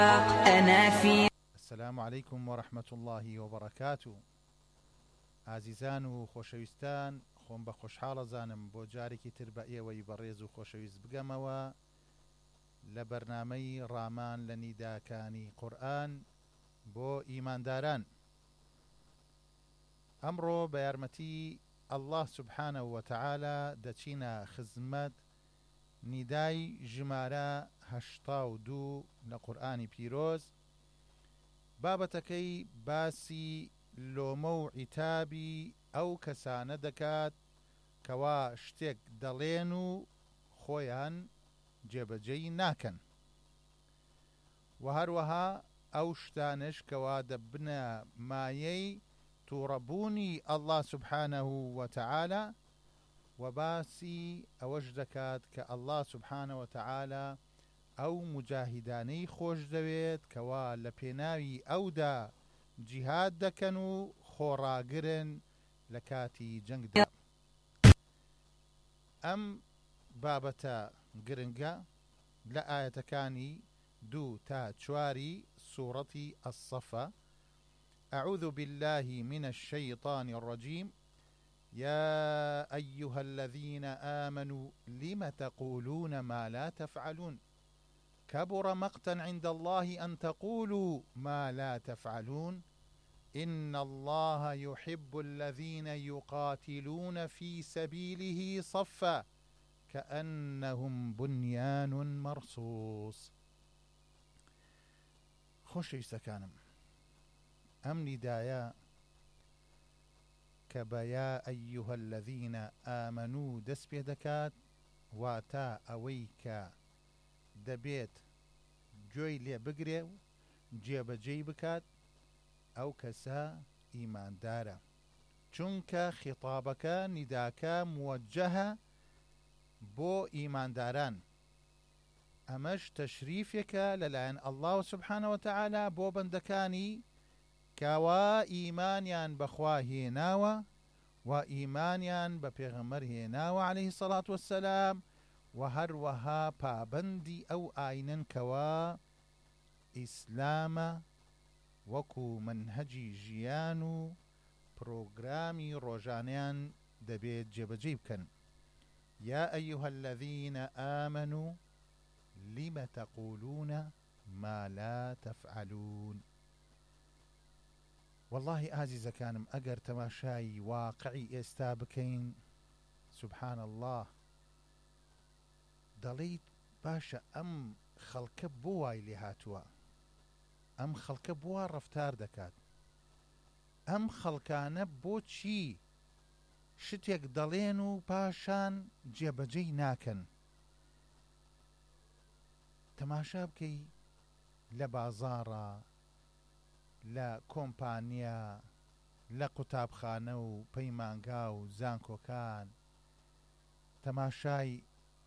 السلام عليكم ورحمة الله وبركاته. ئازیزان و خۆشەویستان، خۆم بە خۆشحاڵە زانم بۆ جارێکی تر بە ئێوەی بەڕێز و خۆشەویست بگەمەوە لە بەرنامەی ڕامان لە نیداکانی قورئان بۆ ئیمانداران. ئەمڕۆ بە یارمەتی ئەڵڵاه سوبحانەه وتەعالە دەچینە خزمەت نیدای ژمارە 82 لە قورئانی پیرۆز. بابەتەکەی باسی لۆمە و عیتابی ئەو کەسانە دەکات کەوا شتێک دەڵێن و خۆیان جێبەجێی ناکەن، و هەروەها ئەو شتانش کەوا دەبنە مایەی تووڕەبوونی ئەڵڵاه سوبحانەه وتەعالە، و باسی ئەوەش دەکات کە ئەڵڵاه سوبحانەه وتەعالە ئەو مجاهیدانەی خۆش دەوێت کەوا لە پێناوی ئەودا جیهاد دەکەن و خۆڕاگرن لە کاتی جەنگدا. ئەم بابەتە گرنگە لە ئاەتەکانی 2 تا 4 سوورەتی الصەفە. أعوذ بالله من الشيطان الرجيم يا أيها الذين آمنوا لم تقولون ما لا تفعلون كبر مقتا عند الله أن تقولوا ما لا تفعلون إن الله يحب الذين يقاتلون في سبيله صفا كأنهم بنيان مرصوص. خۆشەویستەکانم، ئەم نیدایە کە بە یا ئەیوهە الەذینە ئامەنوو دەست پێ دەکات، واتە ئەوەی کە دەبێت گوێی لێ بگرێ و جێبەجێی بکات، ئەو کەسە ئیماندارە، چونکە خیتابەکە نیداکە موەجهە بۆ ئیمانداران. ئەمەش تەشریفێکە لەلایەن ئەڵڵاه سوبحانەه وتەعالە بۆ بەندەکانی کەوا ئیمانیان بەخوا هێناوە و ئیمانیان بە پێغەمبەر هێناوە عەلەیهی السەڵات وەسسەلام، و هەروەها پابەندی ئەو ئاینن کەوا ئیسلامە وەکو منهەجی ژیان و پرۆگرامی ڕۆژانەیان دەبێت جێبەجێ بکەن. یا ئەیوهە الەذینە ئامەنوو لیمە تەقولونە ما لا تەفعەلون. واللهی ئازیزەکانم، ئەگەر تەماشای واقعی ئێستا بکەین، سوبحان الله، دەڵێیت باشە ئەم خەڵکە بۆ وای لێ هاتووە، ئەم خەڵکە بۆ ڕەفتار دەکات، ئەم خەڵکانە بۆچی شتێک دەڵێن و پاشان جێبەجێی ناکەن. تەماشا بکەی لە بازاڕە، لە کۆمپانیا، لە قوتابخانە و پەیمانگا و زانکۆکان، تەماشای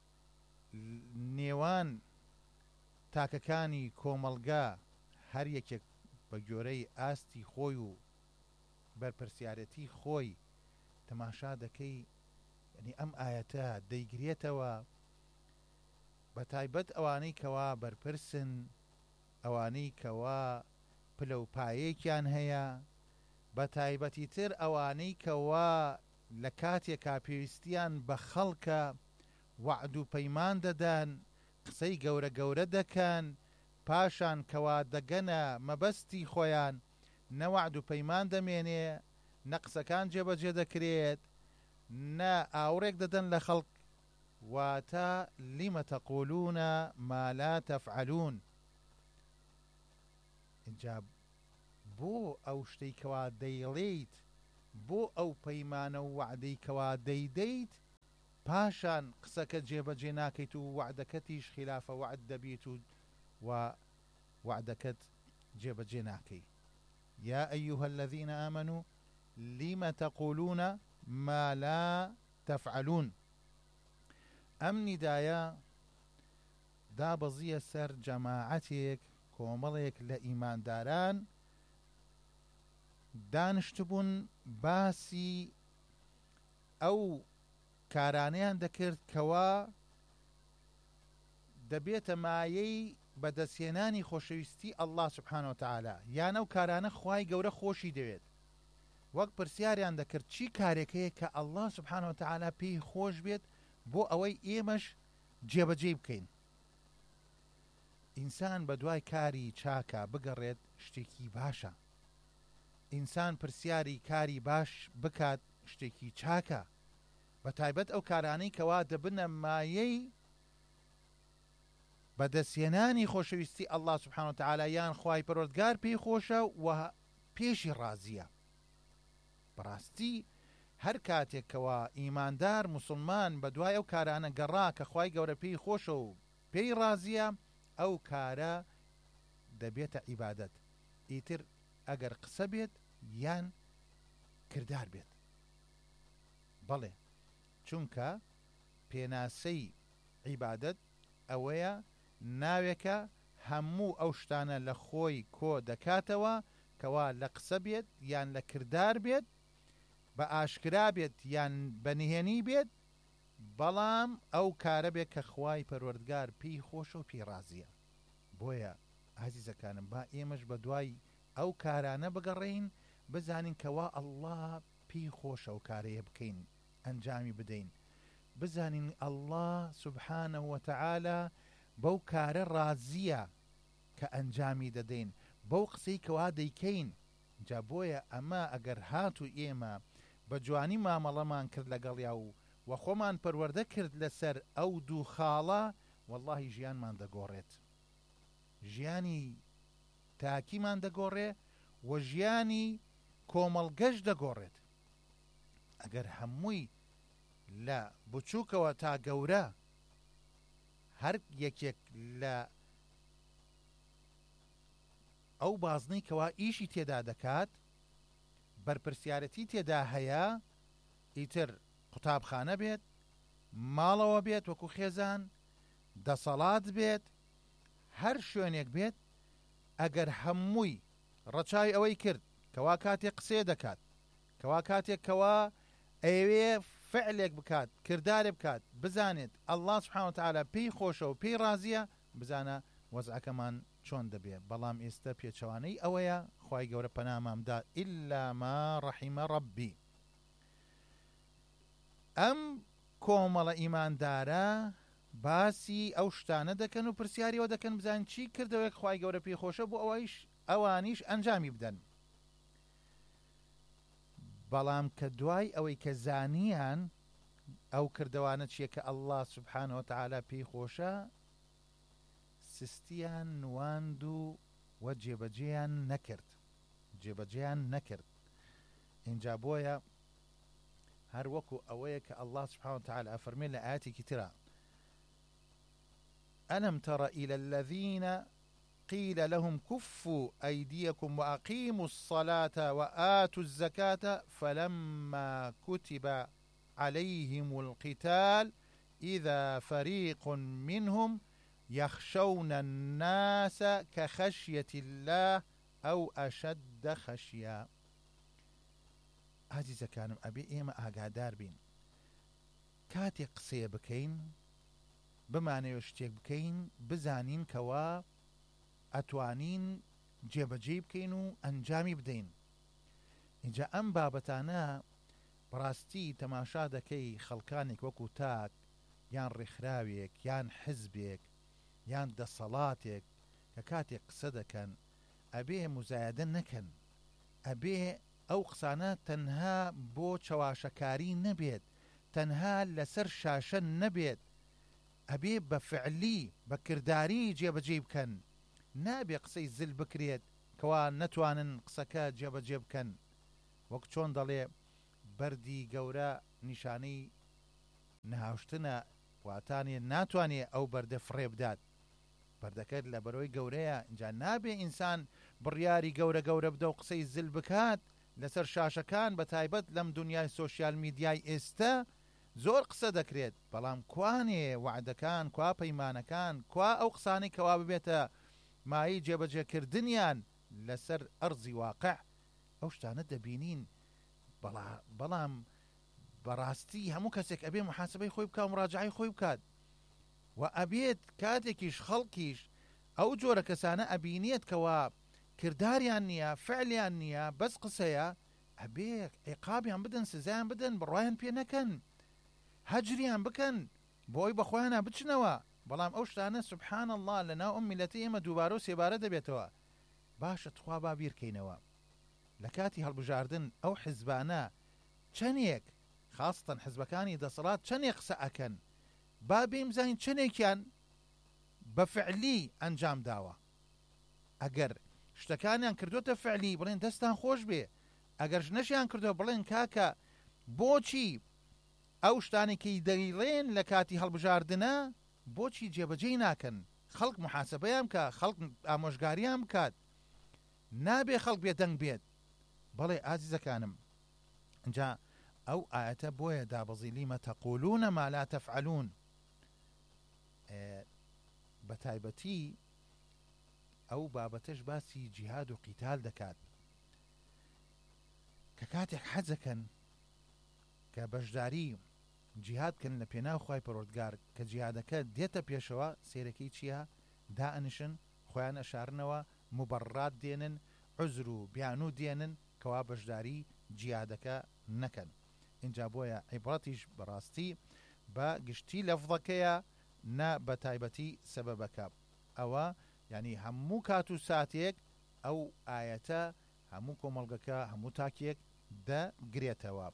نێوان تاکەکانی کۆمەڵگا، هەر یەکێک بە گۆرەی ئاستی خۆی و بەرپرسیارەتی خۆی تەماشا دەکەی. یعنی ئەم ئاەتە دەیگرێتەوە بە تایبەت ئەوانەی کەوا بەرپرسن، ئەوانەی کەوا پلە و پایەیەکیان هەیە، بە تایبەتی تر ئەوانەی کەوا لە کاتێکا پێویستیان بە خەڵکە وعد و پەیمان دەدەن، قسەی گەورە گەورە دەکەن، پاشان کەوا دەگەنە مەبەستی خۆیان، نە وعد و پەیمان دەمێنێ، نە قسەکان جێبەجێ دەکرێت، نە ئاوڕێک دەدەن لە خەڵک. واتە لیمە تەقولونە ما لا تەفعەلون. اینجا بۆ ئەو شتەی کەوا دەیڵێیت، بۆ ئەو پەیمانە و وعدەی کەوا دەیدەیت، پاشان قسەکە جێبەجێ ناکەیت و وعدەکەتیش خلافە وعد دەبیت و وعدەکەت جێبەجێ ناکەی. یا ئەیوهە الەذینە ئامەنوو لیمە تەقولونە ما لا تەفعەلون. ئەم نیدایە دابەزیە سەر جەماعەتێک، کۆمەڵێک لە ئیمانداران دانیشتبوون باسی ئەو کارانەیان دەکرد کەوا دەبێتە مایەی بەدەستهێنانی خۆشەویستی ئەڵڵا سوبحانەوە وتعالە یان ئەو کارانە خوای گەورە خۆشی دەوێت وەک پرسیاریان دەکرد چی کارێکەیە کە ئەڵڵا سوبحانەوە وتعالە پێی خۆش بێت بۆ ئەوەی ئێمەش جێبەجێ بکەین. ئینسان بە دوای کاری چاکە بگەڕێت شتێکی باشە. ئینسان پرسیاری کاری باش بکات شتێکی چاکە. بە تایبەت ئەو کارانەی کەوا دەبنە مایەی بەدەستهێنانی خۆشەویستی ئەڵڵا سوبحانەوە وتعالە یان خوای پەروەردگار پێی خۆشە و پێشی ڕازیە. بەڕاستی هەر کاتێکەوە ئیماندار موسڵمان بە دوای ئەو کارانە گەڕا کە خوای گەورە پێی خۆشە و پێی ڕازیە ئەو کارە دەبێتە عیبادەت. ئیتر ئەگەر قسە بێت یان کردار بێت. بەڵێ چونکە پێناسەی عیبادەت ئەوەیە ناوێکە هەموو ئەو شتانە لە خۆی کۆ دەکاتەوە کەوا لە قسە بێت یان لە کردار بێت بە ئاشکرا بێت یان بەنهێنی بێت بەڵام ئەو کارە بێت کە خوای پەروەردگار پێی خۆشە و پێی ڕازیە. بۆیە عەزیزەکانم با ئێمەش بە دوای ئەو کارانە بگەڕین بزانین کەوا ئەڵڵا پێی خۆشە و کارەیە بکەین ئەنجامی بدەین. بزانین ئەڵڵا سوبحانەهو وتعالە بەو کارە ڕازیە کە ئەنجامی دەدەین بەو قسەی کەوا دەیکەین. جا بۆیە ئەمە ئەگەر هاتو ئێمە بە جوانی مامەڵەمان کرد لەگەڵیا و خۆمان پەروەردە کرد لەسەر ئەو دوو خاڵە وەڵڵاهی ژیانمان دەگۆڕێت. ژیانی تاکیمان دەگۆڕێ و ژیانی کۆمەڵگەش دەگۆڕێت. ئەگەر هەمووی لە بچووکەوە تا گەورە هەر یەکێک لە ئەو بازنەی کەوا ئیشی تێدا دەکات بەرپرسیارەتی تێدا هەیە ئیتر قوتابخانە بێت ماڵەوە بێت وەکو خێزان دەسەڵات بێت هەر شوێنێک بێت ئەگەر هەمووی ڕەچاوی ئەوەی کرد کەوا کاتێک قسێ دەکات کەوا کاتێک کەوا ئەوێ فعلێک بکات کردارێ بکات بزانێت ئەڵڵا سوبحانەهو وتعالە پێی خۆشە و پێی ڕازیە بزانە وەزعەکەمان چۆن دەبێت. بەڵام ئێستا پێچەوانەی ئەوەیە خوای گەورە پەنامامدا ئیلا ما ڕەحیمە ڕەبی. ئەم کۆمەڵە ئیماندارە باسی ئەو شتانە دەکەن و پرسیاریەوە دەکەن بزانین چی کردەوەیەک خوای گەورە پێی خۆشە بۆ ئەوانیش ئەنجامی بدەن. بەڵام کە دوای ئەوەی کە زانیان ئەو کردەوانە چیە کە ئەڵڵا سوبحانەهو وتعالە پێی خۆشە سستیان نواند و جێبەجێیان نەکرد. اینجا بۆیە هەر وەکو ئەوەیە کە ئەڵڵا سوبحانەهو وتعالە ئەفەرمێ لە ئایەتێکی ترە ألم تر إلى الذين قيل لهم كفوا أيديكم وأقيموا الصلاة وآتوا الزكاة فلما كتب عليهم القتال إذا فريق منهم يخشون الناس كخشية الله أو أشد خشية. عزيزة كانم أبي إيما ئاگادار بین کاتێک قسێ بکەین بمانەوە شتێک بکەین بزانین کەوا ئەتوانین جێبەجێ بکەین و ئەنجامی بدەین. اینجا ئەم بابەتانە بەڕاستی تەماشا دەکەی خەڵکانێک وەکو تاک یان ڕێکخراوێک یان حزبێک یان دەسەڵاتێک کە کاتێک قسە دەکەن ئەبێ مزایەدە نەکەن ئەبێ ئەو قسانە تەنها بۆ چەواشەکاری نەبێت تەنها لەسەر شاشە نەبێت ئەبێ بە فعلی بە کرداری جێبەجێ بکەن نابێ قسەی زل بکرێت کەوا نەتوانن قسەکە جێبەجێ بکەن. وەک چۆن دەڵێ بەردی گەورە نیشانەی نەهاوشتنە واتانێ ناتوانێ ئەو بەردە فڕێ بدات بەردەکەت لە بەرەوەی گەورەیە. اینجا نابێ ئینسان بڕیاری گەورە بدە و قسەی زل بکات لەسەر شاشەکان بە تایبەت لەم دنیای سۆشیال میدیای ئێستا زۆر قسە دەکرێت بەڵام کوانێ وعدەکان کوا پەیمانەکان کوا ئەو قسانەی کەوا ببێتە مایی جێبەجێکردنیان لەسەر ئەرزی واقع ئەو شتانە دەبینین. بەڵام بەڕاستی هەموو کەسێک ئەبێ محاسبەی خۆی بکات و مراجعەی خۆی بکات و ئەبێت کاتێکیش خەڵکیش ئەو جۆرە کەسانە ئەبینێت کەوا کرداریان نییە فعلیان نییە بەس قسەیە ئەبێ عقابیان بدەن سزایان بدەن بڕایان پێ نەکەن هەجریان بکەن بۆی بەخۆیانە بچنەوە بەڵام ئەو شتانە سبحان الله لەناو ئەم میلەتی ئێمە دووبارە و سێبارە دەبێتەوە باشە تخوا با بیرکەینەوە لە کاتی هەڵبژاردن ئەو حیزبانە چەندێک خاستن حزبەکانی دەسەڵات چەندێک قسە ئەکەن با بێمزانین چەندێکیان بە فعلی ئەنجام داوە ئەگەر شتەکانیان کردوتە فعلی بڵێن دەستان خۆش بێ ئەگەر نەشیان کردو بڵێن کاکە بۆچی ئەو شتانێکی دەیڵێن لە کاتی هەڵبژاردنە بۆچی جێبەجێی ناکەن خەڵک محاسبەیان بکە خەڵک ئامۆژگاریان بکات نابێ خەڵک بێدەنگ بێت بەڵێ ئازیزەکانم اینجا ئەو ئاەتە بۆیە دابەزی لیمە تەقولونە ما لا تەفعلون بە تایبەتی ئەو بابەتەش باسی جیهاد و قیتال دەکات کە کاتێک حەزەکەن کە بەشداری جیهادکەن لە پێناو خوای پەروەردگار کە جیهادەکە دێتە پێشەوە سێرەکەی چییە دائنشن خۆیان ئەشارنەوە مبەڕات دێنن عزر و بیان و دێنن کەوا بەشداری جیهادەکە نەکەن اینجا بۆیە عیبڕەتیش بەڕاستی بە گشتی لەفظەکەیە نە بە تایبەتی سەبەبەکە ئەوە یعنی هەموو کات و ساتێک ئەو ئاەتە هەموو کۆمەڵگەکە هەموو تاکێک دەگرێتەوە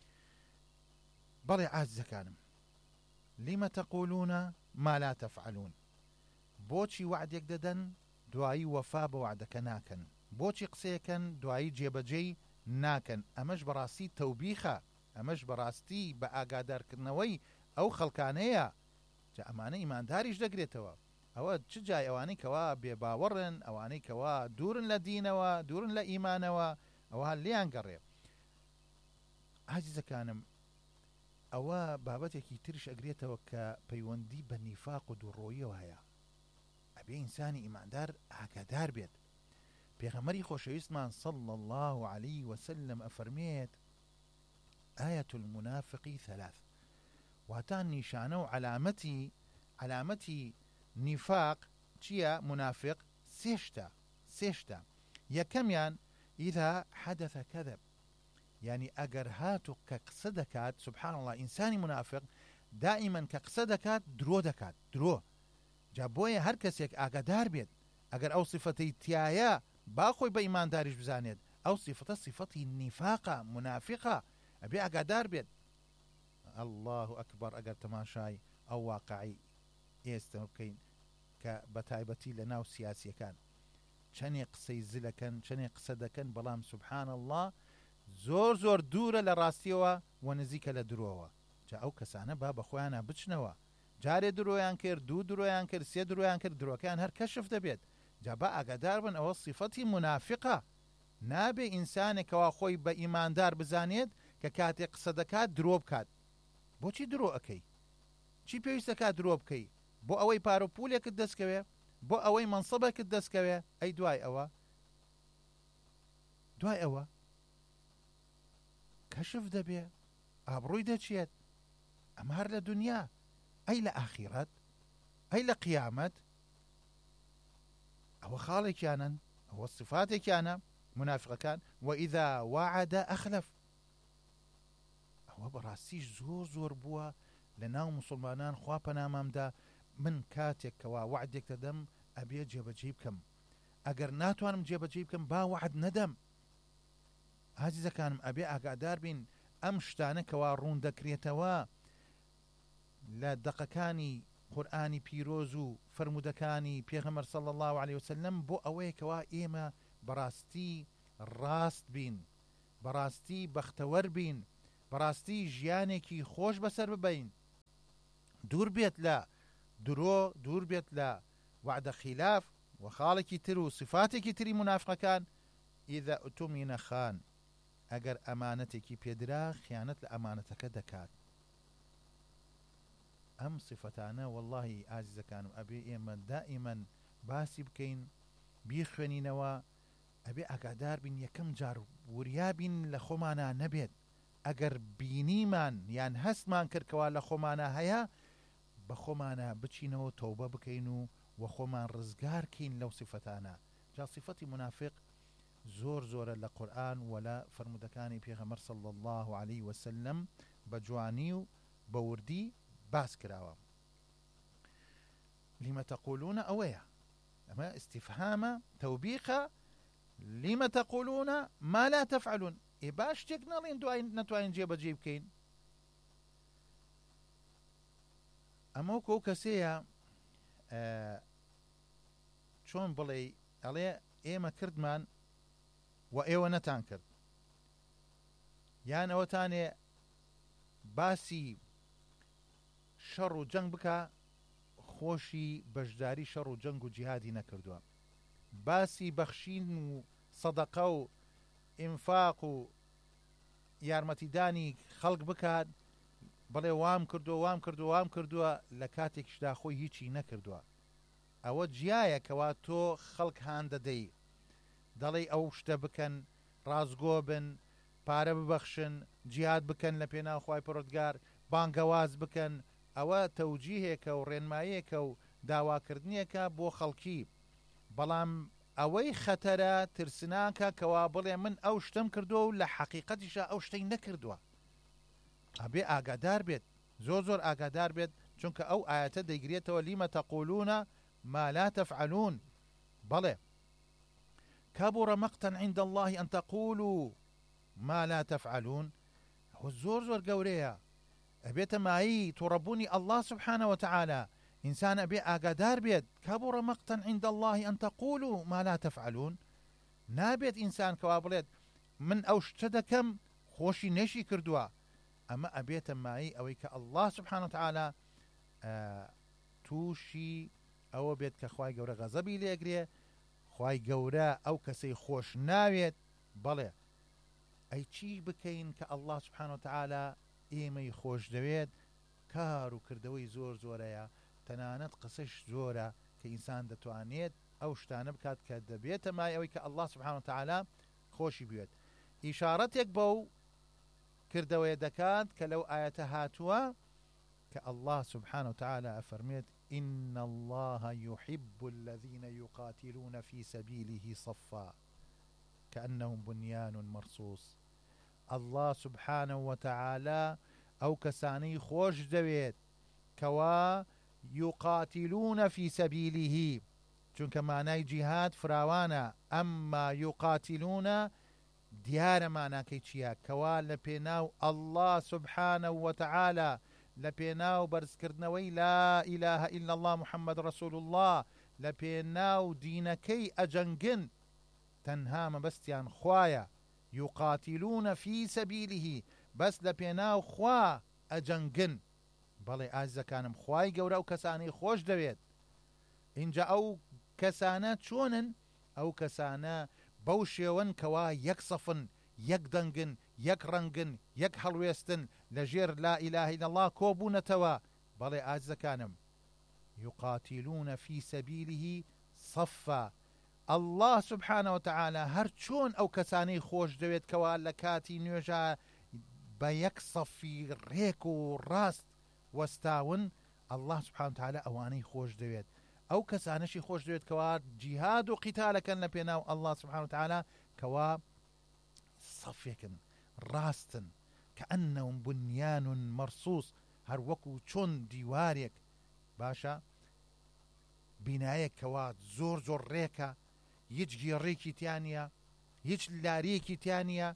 بەڵێ ئازیزەکانم لیمە تەقولونە ما لا تەفعلون بۆچی وعدێک دەدەن دوایی وەفا بە وعدەکە ناکەن بۆچی قسەیەکەن دوایی جێبەجێی ناکەن ئەمەش بەڕاستی تەوبیخە ئەمەش بەڕاستی بە ئاگادارکردنەوەی ئەو خەڵکانەیە جا ئەمانە ئیمانداریش دەگرێتەوە ئەوە چ جای ئەوانەی کەوا بێباوەڕن ئەوانەی کەوا دوورن لە دینەوە دوورن لە ئیمانەوە ئەوە لیان گەڕێ عزیزەکانم ئەوە بابەتێکی ترش ئەگرێتەوە کە پەیوەندی بە نیفاق و دووڕۆیەوە هەیە ئەبێ ئینسانی ئیماندار ئاگادار بێت پێغەمبەری خۆشەویستمان صلی الله عليه وسلم ئەفەرمێت آية المنافق ثلاث واتان نیشانە و علامەتی نیفاق چییە منافق سێشتا یەکەمیان إذا حدث كذب يعني ئەگەر هاتو کە قسە دەکات سبحان الله ئینسانی منافق دائما کە قسە دەکات درۆ دەکات درۆ جا بۆیە هەر کەسێک ئاگادار بێت ئەگەر ئەو صفەتەی تایە با خۆی بە ئیمانداریش بزانێت ئەو صفەتە صفەتی نیفاقە منافقە ئەبێ ئاگادار بێت الله ئەکبەر ئەگەر تەماشای ئەو واقعی ئێستا بکەین کە بە تایبەتی لە ناو سیاسیەکان چەندێ قسەی زلەکەن چەندێ قسە دەکەن بەڵام سبحان الله زۆر دوورە لە ڕاستیەوە و نزیکە لە درۆوە جا ئەو کەسانە با بەخۆیانە بچنەوە جارێ درۆیان کرد دوو درۆیان کرد سێ درۆیان کرد درۆکەیان هەر کەشف دەبێت جا با ئاگادار بن ئەوە صفەتی منافقە نابێ ئینسانێکەوە خۆی بە ئیماندار بزانێت کە کاتێک قسە دەکات درۆ بکات بۆچی درۆ ئەەکەی چی پێویستەکات درۆ بکەی بۆ ئەوەی پارۆپولێکت دەستکەوێ بۆ ئەوەی منسەبێکت دەستکەوێ ئەی دوای ئەوە کەشف دەبێ ئابڕووی دەچێت ئەمە هەر لە دنیا ئەی لە ئاخیرەت ئەی لە قیامەت ئەوە خاڵێکیانن ئەوە صفاتێکیانە منافقەکان وئیذا وعد ئەخلف ئەوە بەڕاستیش زۆر بووە لە ناو موسڵمانان خوا پەنامامدا من کاتێکەوە وعدێک دەدەم ئەبێ جێبەجێ بکەم ئەگەر ناتوانم جێبەجێ بکەم با وعد نەدەم عزیزەکانم ئەبێ ئاگادار بین ئەم شتانە کەوا ڕوون دەکرێتەوە لە دەقەکانی قورئانی پیرۆز و فرموودەکانی پێغەمبەر صلی الله عليه وسلم بۆ ئەوەیەکەوە ئێمە بەڕاستی ڕاست بین بەڕاستی بەختەوەر بین بەڕاستی ژیانێکی خۆش بەسەر ببەین دوور بێت لە درۆ دوور بێت لە وعدە خیلاف و خاڵێکی تر و صفاتێکی تری منافقەکان ئیذا ئوتومینە خان ئەگەر ئەمانەتێکی پێدرا خیانەت لە ئەمانەتەکە دەکات ئەم صفەتانە واللهی ئازیزەکانم ئەبێ ئێمە دائیمەن باسی بکەین بیخوێنینەوە ئەبێ ئاگادار بین یەکەم جار وریابین لە خۆمانە نەبێت ئەگەر بینیمان یان هەستمان کردکەوە لە خۆمانە هەیە بە خۆمانە بچینەوە تەوبە بکەین و وخۆمان ڕزگارکەین لەو صفتانە. جا صفەتی منافق زۆر زۆرە لە قورئان و لە فەرمودەکانی پێغەمبەر صلی الله عليه وسلم بە جوانی و بە وردی باس کراوە. لما تقولون ئەوەیە، ئەمە استفهامە تەوبیخە، لما تقولون ما لا تفعلون، ئێ باش شتێک نەڵێن دوای نەتوانین جێبەجێ بکەین. ئەمە وەکو ئەو کەسەیە چۆن بڵێ ئەڵێ ئێمە کردمان و ئێوە نەتان کرد، یان ئەوەتانێ باسی شەڕ و جەنگ بکە خۆشی بەشداری شەڕ و جەنگ و جیهادی نەکردووە، باسی بەخشین و سەدەقە و ئینفاق و یارمەتیدانی خەڵک بکات بڵێ وام کردووە لە کاتێکشدا خۆی هیچی نەکردووە. ئەوە جیایە کەوا تۆ خەڵک هان دەدەی، دەڵێ ئەو شتە بکەن، ڕازگۆ بن، پارە ببەخشن، جیهاد بکەن لە پێناو خوای پەروەردگار، بانگەواز بکەن. ئەوە تەوجیهێکە و ڕێنماییەکە و داواکردنیەکە بۆ خەڵکی. بەڵام ئەوەی خەتەرە ترسناکە کەوا بڵێ من ئەو شتم کردووە و لە حەقیقەتیشە ئەو شتەی نەکردووە. ئەبێ ئاگادار بێت، زۆر زۆر ئاگادار بێت، چونکە ئەو ئاەتە دەیگرێتەوە لیمە تەقولون ما لا تفعلون. بەڵێ كبر مقتا عند الله أن تقولوا ما لا تفعلون. هو زۆر زۆر گەورەیە، ئەبێتە مایی توڕەبوونی الله سبحانه وتعالى. إنسان أبي ئاگادار بێت كبر مقتا عند الله أن تقولوا ما لا تفعلون. نابێت ئینسان کەوا بڵێت من ئەو شتە دەکەم خۆشی نەشی کردووە. ئەمە ئەبێتە مایی ئەوەی کە الله سبحانه وتعالى تووشی ئەوە بێت کە خوای گەورە غەزەبی لێگرێ، خوای گەورە ئەو کەسەی خۆش ناوێت. بەڵێ ئەی چی بکەین کە الله سبحانه وتعالى ئێمەی خۆش دەوێت؟ کار و کردەوەی زۆر زۆرەیە، تەنانەت قسەش زۆرە کە ئینسان دەتوانێت ئەو شتانە بکات کە دەبێتە مای ئەوەی کە الله سبحانه وتعالى خۆشی بوێت. ئیشارەتێک بەو کردەوەیە دەکات کە لەو ئاەتە هاتووە کە الله سبحانه وتعالى ئەفەرمێت إن الله يحب الذين يقاتلون في سبيله صفا كأنهم بنيان مرصوص. الله سبحانه وتعالى أو كساني خوش دويت كوا يقاتلون في سبيله، چونکە مانای جیهاد فراوانە، ئەمما يقاتلون دیارە ماناکەی چییە؟ کەوا لە پێناو الله سبحانه وتعالى، لە پێناو بەرزکردنەوەی لا إله إلا الله محمد رسول الله، لە پێناو دینەکەی ئەجەنگن، تەنها مەبەستیان خوایە. يقاتلون في سبيله، بەس لە پێناو خوا ئەجەنگن. بەڵێ ئازیزەکانم، خوای گەورە ئەو کەسانەی خۆش دەوێت. اینجا ئەو کەسانە چۆنن؟ ئەو کەسانە بەو شێوەن کەوا یەک سەفن، یەک دەنگن، یەک ڕەنگن، یەک هەڵوێستن، لەژێر لا إله إلا الله کۆبوونەتەوە. بەڵێ ئازیزەکانم، يقاتلون في سبيله صفا. الله سبحانه وتعالى هەر چۆن ئەو کەسانەی خۆش دەوێت کەوا لە کاتی نوێژە بە یەک سەفی ڕێک و ڕاست وەستاون، الله سبحانه وتعالى ئەوانەی خۆش دەوێت. ئەو کەسانەشی خۆش دەوێت کەوا جیهاد و قیتالەکەن لە پێناو الله سبحانه وتعالى، کەوا سەفێکن، ڕاستن، كأنهم بنيان مرصوص، هەر وەکو چۆن دیوارێک باشە، بینایەک کەوا زۆر زۆر ڕێکە، هیچ گێڕێکی تیانە، هیچ لارەیەکی تیانە.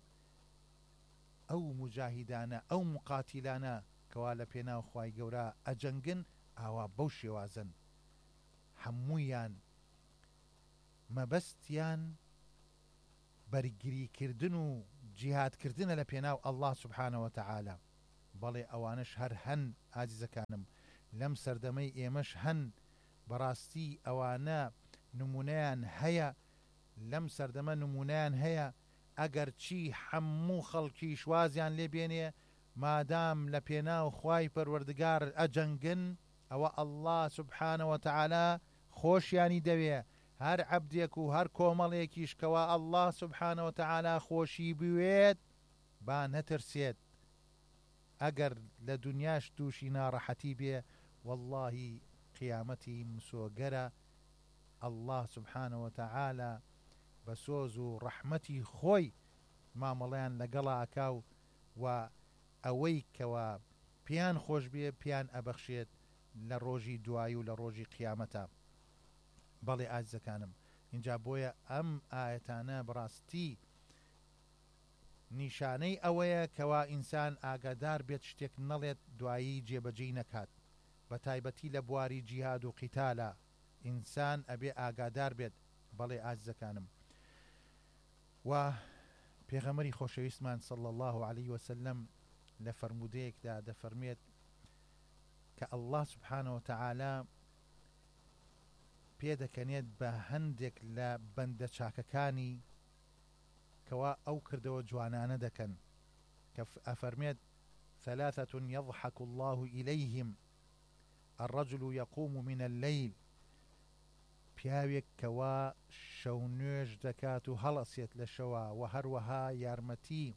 ئەو مجاهیدانە، ئەو مقاتیلانە کەوا لە پێناو خوای گەورە ئەجەنگن، ئاوا بەو شێوازن، هەموویان مەبەستیان بەرگریکردن و جیهادکردنە لە پێناو الله سبحانه وتعالى. بەڵێ ئەوانش هەر هەن ئازیزەکانم، لەم سەردەمەی ئێمەش هەن، بەڕاستی ئەوانە نمونەیان هەیە، لەم سەردەمە نمونەیان هەیە. ئەگەر چی هەموو خەڵکی شوازیان لێبێنێ، مادام لە پێناو خوای پەروەردگار ئەجەنگن، ئەوە الله سبحانه وتعالى خۆشیانی دەوێ. هەر عەبدێک و هەر کۆمەڵێکیش کەوا الله سبحانه وتعالى خۆشی بوێت، با نەترسێت. ئەگەر لە دنیاش تووشی ناڕەحەتی بێ، واللهی قیامەتی مسۆگەرە، الله سبحانه وتعالى بسۆز و ڕەحمەتی خۆی مامەڵەیان لەگەڵا ئەکاو و ئەوەی کەوا پیان خۆش بێ پیان ئەبەخشێت لە ڕۆژی دوایی و لە ڕۆژی قیامەتە. بەڵێ ئازیزەکانم، اینجا بۆیە ئەم ئاەتانە بەڕاستی نیشانەی ئەوەیە کەوا ئینسان ئاگادار بێت شتێک نەڵێت دوایی جێبەجێی نەکات، بە تایبەتی لە بواری جیهاد و قیتالە ئینسان ئەبێ ئاگادار بێت. بەڵێ ئازیزەکانم، و پێغەمبەری خۆشەویستمان صلی الله عليه وسلم لە فەرمودەیەکدا دەفەرمێت کە الله سبحانه وتعالى پێدەکەنێت بە هەندێک لە بەندە چاکەکانی کەوا ئەو کردەوە جوانانە دەکەن کە ئەفەرمێت ثلاثة يضحك الله إليهم الرجل يقوم من الليل، پیاوێک کەوا شەو نوێژ دەکات و هەڵەسێت لە شەوە و هەروەها یارمەتی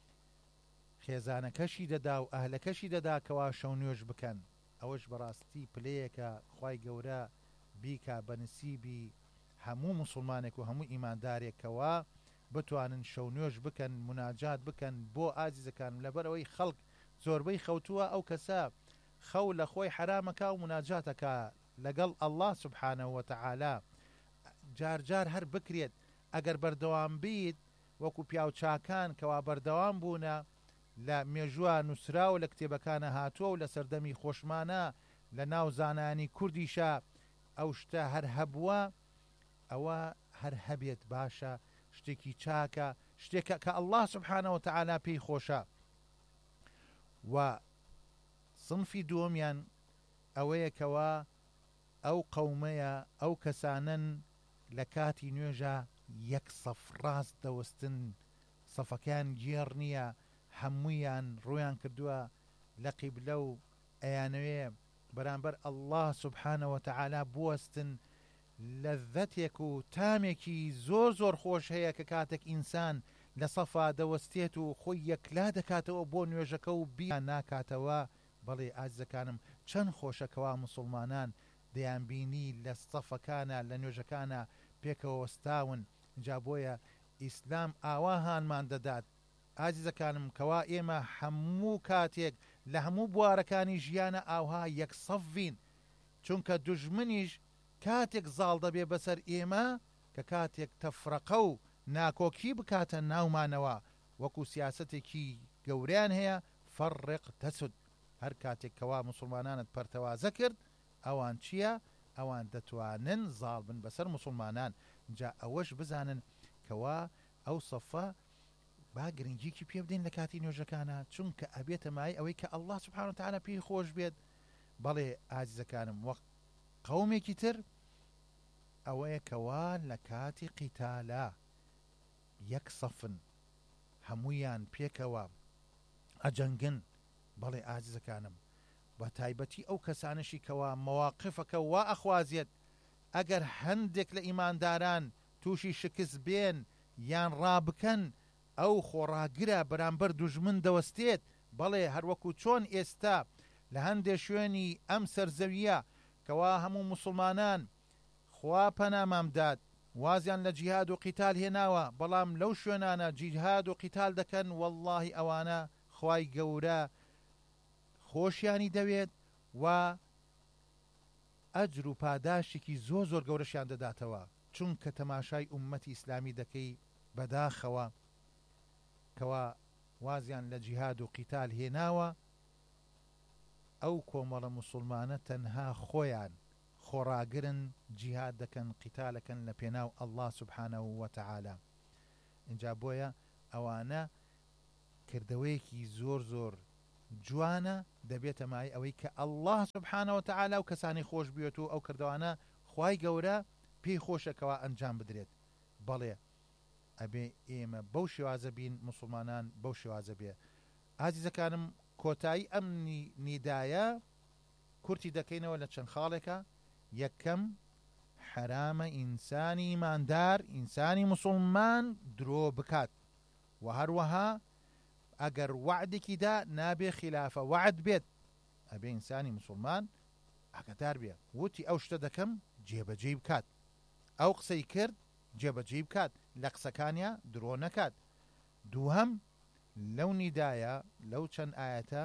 خێزانەکەشی دەدا و ئەهلەکەشی دەدا کەوا شەو نوێژ بکەن. ئەوەش بەڕاستی پلەیەکە خوای گەورە بیکا بەنسیبی هەموو مسلمانێک و هەموو ئیماندارێکەوە بتوانن شەو نوێژ بکەن، مناجات بکەن. بۆ ئازیزەکانم لەبەرەوەی خەڵک زۆربەی خەوتووە ئەو کەسە خەو لە خۆی حرامەکە و مناجاتەکە لەگەڵ الله سبحانه وتعالى. جار جار هەر بکرێت ئەگەر بەردەوام بیت وەکو پیاو چاکان کەوا بەردەوام بوونە لە مێژووە نووسرا و لە کتێبەکانە هاتووە و لە سەردەمی خۆشمانە لە ناو زانانی کوردیشە ئەو شتە هەر هەبووە، ئەوە هەر هەبێت باشە، شتێکی چاکە، شتێکە کە الله سبحانه وتعالى پێی خۆشە. و صنفی دووەمیان ئەوەیە کەوا ئەو قەومەیە ئەو کەسانن لە کاتی نوێژە یەک سەف ڕاست دەوەستن، سەفەکان گێڕ نییە، هەموویان ڕویان کردووە لە قیبلە و ئەیانەوێ بەرامبەر الله سبحانه وتعالى بوەستن. لەذەتێک و تامێکی زۆر زۆر خۆش هەیە کە کاتێک ئینسان لە سەفا دەوەستێت و خۆی یەکلا دەکاتەوە بۆ نوێژەکە و بیان ناکاتەوە. بەڵێ ئازیزەکانم، چەند خۆشەکەوا مسلمانان دەیان بینی لە سەفەکانە لە نوێژەکانە پێکەوە وەستاون. جا بۆیە ئیسلام ئاوا هانمان دەدات ئازیزەکانم کەوا ئێمە هەموو کاتێک لە هەموو بوارەکانی ژیانە ئاوها یەک سەفین، چونکە دوژمنیش کاتێک زاڵ دەبێ بەسەر ئێمە کە کاتێک تەفرەقە و ناکۆکی بکاتە ناومانەوە، وەکو سیاسەتێکی گەوریان هەیە فەڕق تەسود. هەر کاتێک کەوا مسلمانانت پەرتەوازە کرد ئەوان چییە؟ ئەوان دەتوانن زاڵ بن بەسەر مسلمانان. جا ئەوەش بزانن کەوا ئەو سەفە با گرنگیکی پێ بدەین لە کاتی نوێژەکانە، چونکە ئەبێتە مای ئەوەی کە الله سبحانه وتعالى پێی خۆش بێت. بەڵێ ئازیزەکانم، وەک قەومێکی تر ئەوەیە کەوا لە کاتی قیتالە یەک سەفن، هەموویان پێکەوە ئەجەنگن. بەڵێ ئازیزەکانم، بە تایبەتی ئەو کەسانشی کەوا مەواقفەکە وا ئەخوازێت ئەگەر هەندێک لە ئیمانداران تووشی شکست بێن یان ڕابکەن ئەو خۆڕاگرە بەرامبەر دوژمن دەوەستێت. بەڵێ هەروەکو چۆن ئێستا لە هەندێک شوێنی ئەم سەرزەویە کەوا هەموو مسلمانان خوا پەنامامداد وازیان لە جیهاد و قیتال هێناوە، بەڵام لەو شوێنانە جیهاد و قیتال دەکەن واللهی ئەوانە خوای گەورە خۆشیانی دەوێت و ئەجر و پاداشێکی زۆر زۆر گەورەشیان دەداتەوە، چونکە تەماشای ئومەتی ئیسلامی دەکەی بەداخەوە کەوا وازیان لە جیهاد و قیتال هێناوە. ئەو کۆمەڵە مسلمانە تەنها خۆیان خۆڕاگرن، جیهاد دەکەن، قیتالەکەن لە پێناو الله سبحانه وتعالى. اینجا بۆیە ئەوانە کردەوەیەکی زۆر زۆر جوانە دەبێتە مای ئەوەی کە الله سبحانه وتعالى و کەسانی خۆش بێت و ئەو کردوانە خوای گەورە پێی خۆشەکەوە ئەنجام بدرێت. بەڵێ ئەبێ ئێمە بەو شێوازە بین، مسلمانان بەو شێوازە بێ. ئازیزەکانم، کۆتایی ئەم نیدایە کورتی دەکەینەوە لە چەند خاڵێکە. یەکەم، حرامە ئینسانی ئیماندار، ئینسانی مسلمان درۆ بکات، و هەروەها ئەگەر وعدێکی دا نابێ خلافە وعد بێت. ئەبێ ئینسانی مسلمان ئاگادار بێ وتی ئەو شتە دەکەم جێبەجێ بکات. ئەو قسەی کرد جێبەجێ بکات لە قسەکانیە درۆ نەکات. دووهەم لەو نیدایە لەو چەند ئاەتە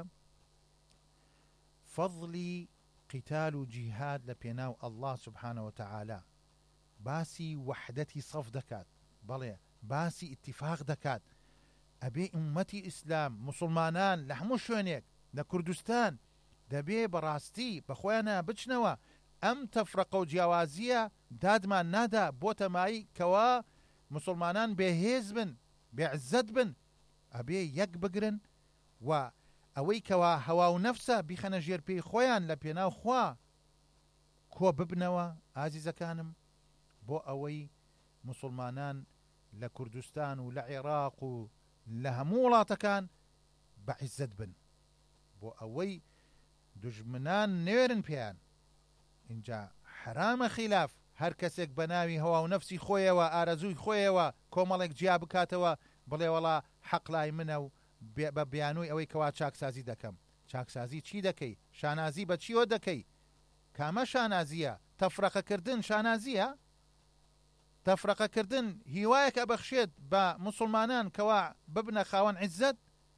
فەضلی قیتال و جیهاد لە پێناو ئەڵڵا سوبحانەوە وتەعالا باسی وەحدەتی سەف دەکات، بەڵێ باسی ئیتیفاق دەکات. ئەبێ ئومەتی ئیسلام موسڵمانان لە هەموو شوێنێک لە کوردستان دەبێ بەڕاستی بەخۆیانە بچنەوە ئەم تەفرەقە و جیاوازیە دادمان نادا بۆ تەمایی کەوا مسلمانان بێهێز بن بێعزەت بن، ئەبێ یەک بگرن و ئەوەی کەوا هەوا و نەفسە بیخەنە ژێر پێی خۆیان لە پێناو خوا کۆ ببنەوە ئازیزەکانم، بۆ ئەوەی مسلمانان لە کوردستان و لە عێراق و لە هەموو وڵاتەکان بەعزەت بن، بۆ ئەوەی دوژمنان نێرن پێیان. اینجا حرامە خلاف هەر کەسێک بە ناوی هەوا و نەفسی خۆیەوە ئارەزووی خۆیەوە کۆمەڵێک جیا بکاتەوە بڵێ وەڵا حەق لای منە و بە بیانووی ئەوەی کەوا چاکسازی دەکەم. چاکسازی چی دەکەی؟ شانازی بە چیۆ دەکەی؟ کامە شانازیە؟ تەفرەقەکردن شانازیە؟ تەفرەقەکردن هیوایەکە بەخشێت بە مسلمانان کەوا ببنە خاوەن عیزەت؟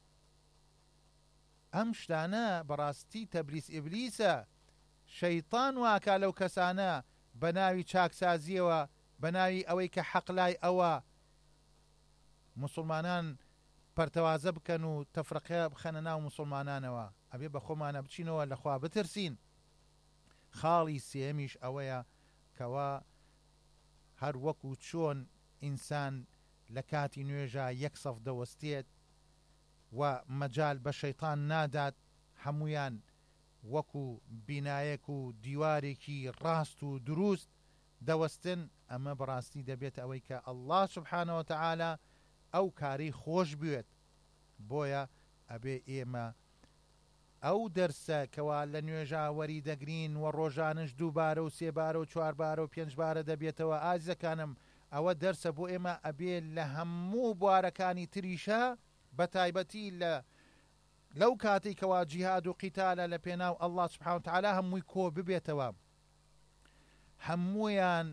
ئەم شتانە بەڕاستی تەبلیس ئیبلیسە، شەیطان واکا لەو کەسانە بە ناوی چاکسازیەوە بە ناوی ئەوەی کە حەق لای ئەوە مسلمانان پەرتەوازە بکەن و تەفرەقە بخەنە ناو مسلمانانەوە. ئەبێ بە خۆمانە بچینەوە لەخوا بترسین. خاڵی سێمیش ئەوەیە کەوا هەر وەکو چۆن ئینسان لە کاتی نوێژە یەک سەف دەوەستێت و مەجال بە شەیطان نادات هەمویان وەکو بینایەک و دیوارێکی ڕاست و دروست دەوەستن، ئەمە بەڕاستی دەبێت ئەوەی کە ئەڵڵا سوبحانەوە وتەعالا ئەو کاری خۆش بوێت. بۆیە ئەبێ ئێمە ئەو دەرسە کەوا لە نوێژا وەری دەگرین و ڕۆژانش دووبارە و سێبارە و چواربارە و پێنجبارە دەبێتەوە ئازیزەکانم، ئەوە دەرسە بۆ ئێمە ئەبێ لە هەموو بوارەکانی تریشە بە تایبەتی لەو کاتێک کەوا جیهاد و قیتالە لە پێناو ئەڵڵا سوبحانەوە وتەعالا هەمووی کۆ ببێتەوە، هەموویان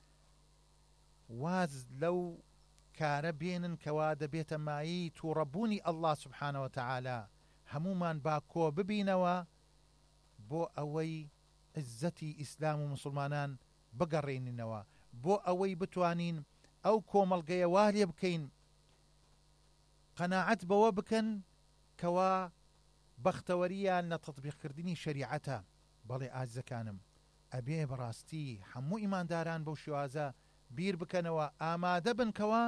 واز لەو کارە بێنن کەوا دەبێتە مایی تووڕەبوونی ئەڵڵا سوبحانەوە وتەعالا، هەمومان با کۆ ببینەوە بۆ ئەوەی عزەتی ئیسلام و مسلمانان بگەڕێنینەوە، بۆ ئەوەی بتوانین ئەو کۆمەڵگەیە وا لێ بکەین قەناعەت بەوە بکەن کەوا بەختەوەریان لە تەطبیقکردنی شەریعەتە. بەڵێ ئازیزەکانم، ئەبێ بەڕاستی هەموو ئیمانداران بەو شێوازە بیر بکەنەوە ئامادە بن کەوا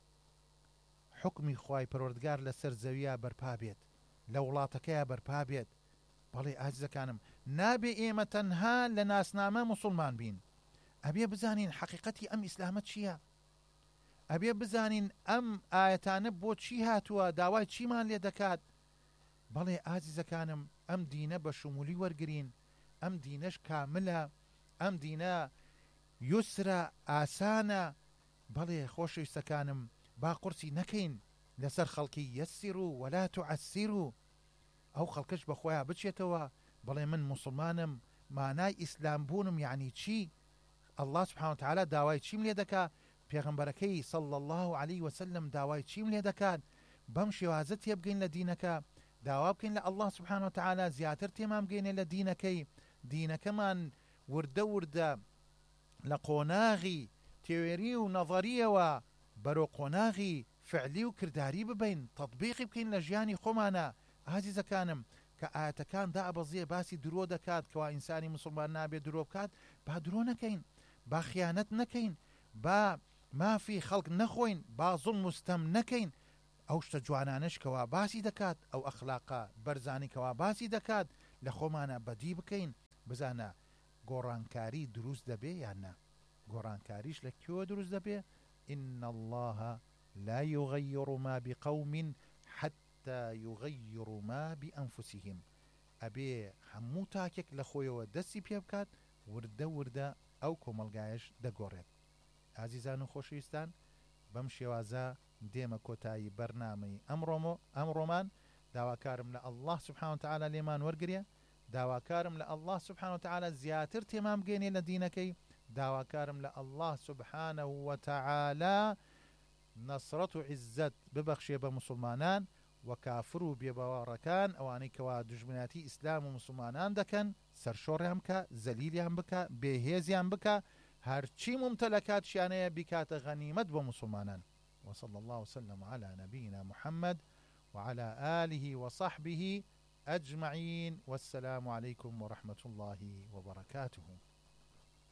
حکمی خوای پەروەردگار لەسەر زەویە بەرپا بێت، لە وڵاتەکەیە بەرپا بێت. بەڵێ ئازیزەکانم، نابێ ئێمە تەنها لە ناسنامە مسلمان بین، ئەبێ بزانین حەقیقەتی ئەم ئیسلامە چییە، ئەبێ بزانین ئەم ئاەتانە بۆ چی هاتووە، داوای چیمان لێ دەکات. بەڵێ ئازیزەکانم، ئەم دینە بە شمولی وەرگرین، ئەم دینەش کاملە، ئەم دینە یوسرە ئاسانە. بەڵێ خۆشەویستەکانم، با قورسی نەکەین لەسەر خەڵکی یەسیر و وەلا توعەسیر و ئەو خەڵکەش بەخۆیان بچێتەوە بەڵێ من مسلمانم، مانای ئیسلام بوونم یعنی چی؟ ئەڵڵا سوبحانەوە وتەعالا داوای چیم لێ دەکات؟ پێغەمبەرەکەی صلی الله علیه وسلم داوای چیم لێ دەکات؟ بەم شێوازە تێبگەین لە دینەکە، داوا بکەین لە ئەڵڵا سوبحانەوە وتەعالا زیاتر تێمان بگەینێ لە دینەکەی، دینەکەمان وردە وردە لە قۆناغی تێوێری و نەظەریەوە بەرۆ قۆناغی فعلی و کردداری ببین، تەطبیقی بکەین لە ژیانی خۆمانە. ئازیزەکانم، کە ئاەتەکان دابەزیە باسی درۆ دەکات کەوا ئینسانی مسلمان نابێت درۆ بکات، با درۆ نەکەین، با خیانەت نەکەین، با مافی خەڵک نەخۆین، با زوڵم و ستەم نەکەین. ئەو شتە جوانانش کەوا باسی دەکات، ئەو ئەخلاقە بەرزانی کەوا باسی دەکات لە خۆمانە بەدی بکەین. بزانە گۆڕانکاری دروست دەبێ یان نە؟ گۆڕانکاریش لە کێوە دروست دەبێ؟ إن الله لا يغير ما بقوم حتى يغيروا ما بأنفسهم. ئەبێ هەموو تاکێک لە خۆیەوە دەستی پێ بکات، وردە وردە ئەو کۆمەلگایش دەگۆڕێت. ئازیزان و خۆشەویستان، بەم شێوازە دێمە کۆتایی بەرنامەی ئەمڕۆمان. داواکارم لە ئەڵڵا سوبحانەوە وتەعالا لێمان وەرگرێ، داواکارم لە ئەڵڵا سوبحانەوە وتەعالا زیاتر تێمان بگەێنێ لە دینەکەی، داواکارم لە ئەڵڵاه سوبحانە وتەعالا نەسرەت و عیززەت ببەخشێ بە موسڵمانان و کافر و بێباوەڕەکان ئەوانەی کەوا دوژمناتی ئیسلام و مسلمانان دەکەن سەرشۆڕیان بکە زەلیلیان بکە بێهێزیان بکە هەرچی ممتەلەکاتشیانەیە بیکاتە غەنیمەت بۆ مسلمانان وصلى الله وسلم على نبينا محمد وعلى آله وصحبه أجمعين والسلام عليكم ورحمة الله وبركاته.